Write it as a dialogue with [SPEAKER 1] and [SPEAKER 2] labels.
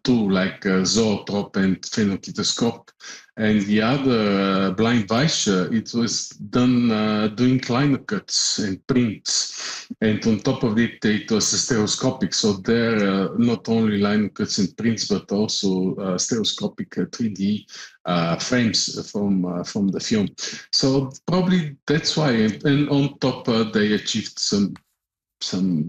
[SPEAKER 1] two, like zoetrope and phenoketoscope. And the other blind Weischer, it was done doing lino cuts and prints. And on top of it, it was stereoscopic. So there, not only lino cuts and prints, but also stereoscopic 3D frames from the film. So probably that's why. And on top, they achieved some